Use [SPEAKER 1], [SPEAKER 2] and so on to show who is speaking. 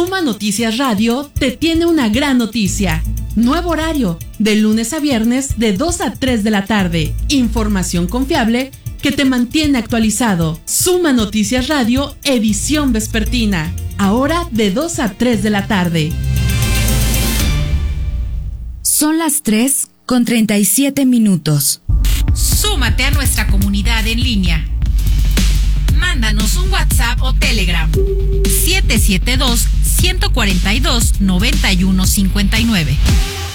[SPEAKER 1] Suma Noticias Radio te tiene una gran noticia. Nuevo horario, de lunes a viernes de 2 a 3 de la tarde. Información confiable que te mantiene actualizado. Suma Noticias Radio, edición vespertina. Ahora de 2 a 3 de la tarde.
[SPEAKER 2] Son las 3:37.
[SPEAKER 3] Súmate a nuestra comunidad en línea. Mándanos un WhatsApp o Telegram 772-142-9159.